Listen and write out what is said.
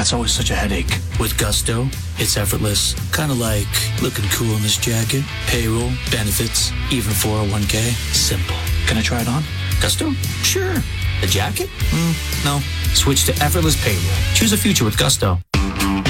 That's always such a headache. With Gusto, it's effortless. Kind of like looking cool in this jacket. Payroll, benefits, even 401k. Simple. Can I try it on? Gusto? Sure. The jacket? No. Switch to effortless payroll. Choose a future with Gusto.